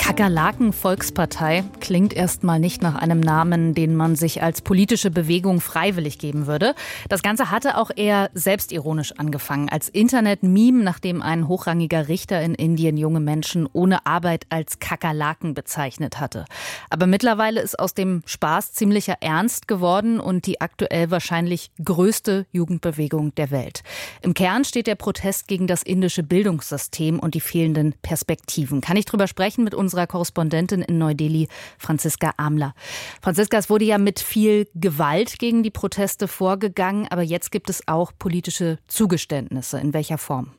Kakerlaken-Volkspartei klingt erstmal nicht nach einem Namen, den man sich als politische Bewegung freiwillig geben würde. Das Ganze hatte auch eher selbstironisch angefangen, als Internet-Meme, nachdem ein hochrangiger Richter in Indien junge Menschen ohne Arbeit als Kakerlaken bezeichnet hatte. Aber mittlerweile ist aus dem Spaß ziemlicher Ernst geworden und die aktuell wahrscheinlich größte Jugendbewegung der Welt. Im Kern steht der Protest gegen das indische Bildungssystem und die fehlenden Perspektiven. Kann ich drüber sprechen mit unserer Korrespondentin in Neu-Delhi, Franziska Amler. Franziska, es wurde ja mit viel Gewalt gegen die Proteste vorgegangen, aber jetzt gibt es auch politische Zugeständnisse. In welcher Form?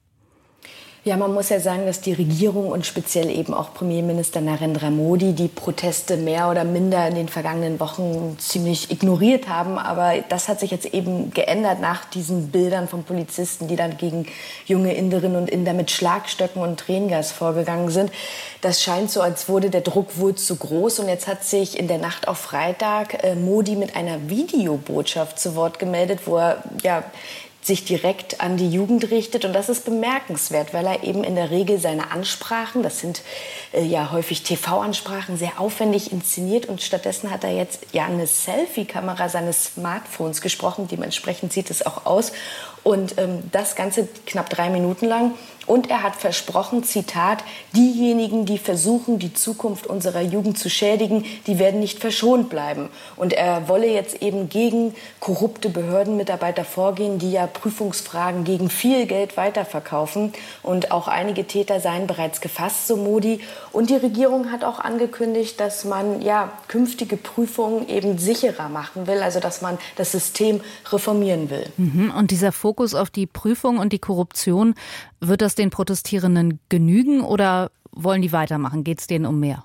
Ja, man muss ja sagen, dass die Regierung und speziell eben auch Premierminister Narendra Modi die Proteste mehr oder minder in den vergangenen Wochen ziemlich ignoriert haben. Aber das hat sich jetzt eben geändert nach diesen Bildern von Polizisten, die dann gegen junge Inderinnen und Inder mit Schlagstöcken und Tränengas vorgegangen sind. Das scheint so, als wurde der Druck wohl zu groß. Und jetzt hat sich in der Nacht auf Freitag Modi mit einer Videobotschaft zu Wort gemeldet, wo er sich direkt an die Jugend richtet. Und das ist bemerkenswert, weil er eben in der Regel seine Ansprachen, das sind häufig TV-Ansprachen, sehr aufwendig inszeniert. Und stattdessen hat er jetzt eine Selfie-Kamera seines Smartphones gesprochen. Dementsprechend sieht es auch aus. Und das Ganze knapp 3 Minuten lang. Und er hat versprochen, Zitat, diejenigen, die versuchen, die Zukunft unserer Jugend zu schädigen, die werden nicht verschont bleiben. Und er wolle jetzt eben gegen korrupte Behördenmitarbeiter vorgehen, die ja Prüfungsfragen gegen viel Geld weiterverkaufen. Und auch einige Täter seien bereits gefasst, so Modi. Und die Regierung hat auch angekündigt, dass man künftige Prüfungen eben sicherer machen will, also dass man das System reformieren will. Und dieser Fokus auf die Prüfung und die Korruption, wird das den Protestierenden genügen oder wollen die weitermachen? Geht es denen um mehr?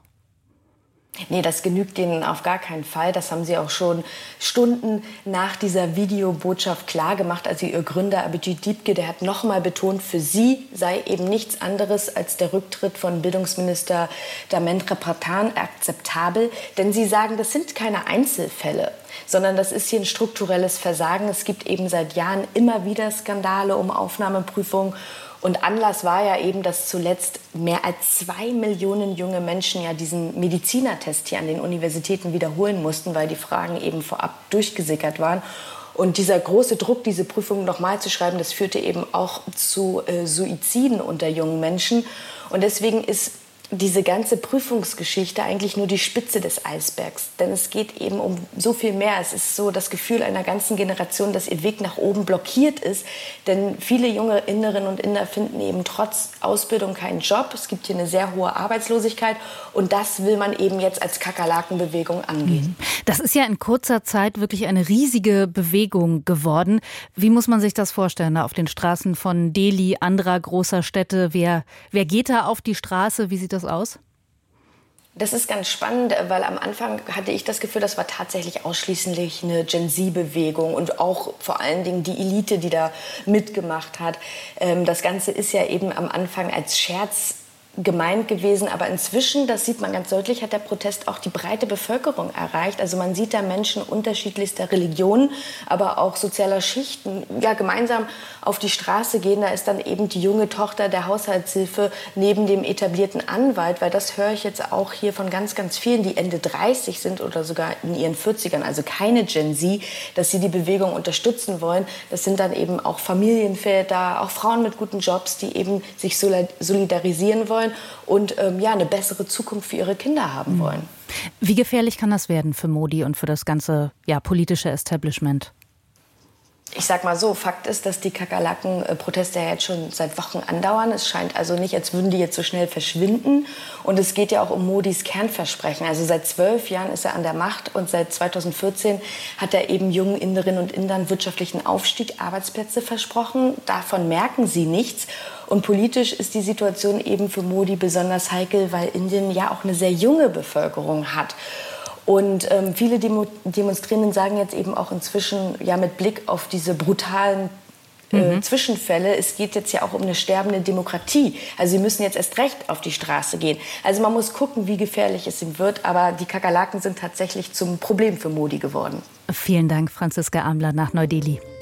Nee, das genügt denen auf gar keinen Fall. Das haben sie auch schon Stunden nach dieser Videobotschaft klargemacht. Also ihr Gründer Abhijit Deepke, der hat nochmal betont, für sie sei eben nichts anderes als der Rücktritt von Bildungsminister Dharmendra Pradhan akzeptabel. Denn sie sagen, das sind keine Einzelfälle, sondern das ist hier ein strukturelles Versagen. Es gibt eben seit Jahren immer wieder Skandale um Aufnahmeprüfungen. Und Anlass war ja eben, dass zuletzt mehr als 2 Millionen junge Menschen diesen Medizinertest hier an den Universitäten wiederholen mussten, weil die Fragen eben vorab durchgesickert waren. Und dieser große Druck, diese Prüfungen nochmal zu schreiben, das führte eben auch zu Suiziden unter jungen Menschen. Und deswegen ist diese ganze Prüfungsgeschichte eigentlich nur die Spitze des Eisbergs. Denn es geht eben um so viel mehr. Es ist so das Gefühl einer ganzen Generation, dass ihr Weg nach oben blockiert ist. Denn viele junge Inderinnen und Inder finden eben trotz Ausbildung keinen Job. Es gibt hier eine sehr hohe Arbeitslosigkeit. Und das will man eben jetzt als Kakerlakenbewegung angehen. Das ist ja in kurzer Zeit wirklich eine riesige Bewegung geworden. Wie muss man sich das vorstellen, da auf den Straßen von Delhi, anderer großer Städte? Wer geht da auf die Straße? Wie sieht das aus? Das ist ganz spannend, weil am Anfang hatte ich das Gefühl, das war tatsächlich ausschließlich eine Gen-Z-Bewegung und auch vor allen Dingen die Elite, die da mitgemacht hat. Das Ganze ist ja eben am Anfang als Scherz gemeint gewesen, aber inzwischen, das sieht man ganz deutlich, hat der Protest auch die breite Bevölkerung erreicht. Also man sieht da Menschen unterschiedlichster Religionen, aber auch sozialer Schichten gemeinsam auf die Straße gehen. Da ist dann eben die junge Tochter der Haushaltshilfe neben dem etablierten Anwalt, weil das höre ich jetzt auch hier von ganz, ganz vielen, die Ende 30 sind oder sogar in ihren 40ern, also keine Gen Z, dass sie die Bewegung unterstützen wollen. Das sind dann eben auch Familienväter, auch Frauen mit guten Jobs, die eben sich solidarisieren wollen und eine bessere Zukunft für ihre Kinder haben wollen. Wie gefährlich kann das werden für Modi und für das ganze politische Establishment? Ich sag mal so, Fakt ist, dass die Kakerlaken-Proteste ja jetzt schon seit Wochen andauern. Es scheint also nicht, als würden die jetzt so schnell verschwinden. Und es geht ja auch um Modis Kernversprechen. Also seit 12 Jahren ist er an der Macht und seit 2014 hat er eben jungen Inderinnen und Indern wirtschaftlichen Aufstieg, Arbeitsplätze versprochen. Davon merken sie nichts. Und politisch ist die Situation eben für Modi besonders heikel, weil Indien ja auch eine sehr junge Bevölkerung hat. Und viele Demonstrierenden sagen jetzt eben auch inzwischen, mit Blick auf diese brutalen Zwischenfälle, es geht jetzt ja auch um eine sterbende Demokratie. Also sie müssen jetzt erst recht auf die Straße gehen. Also man muss gucken, wie gefährlich es ihm wird. Aber die Kakerlaken sind tatsächlich zum Problem für Modi geworden. Vielen Dank, Franziska Amler nach Neu-Delhi.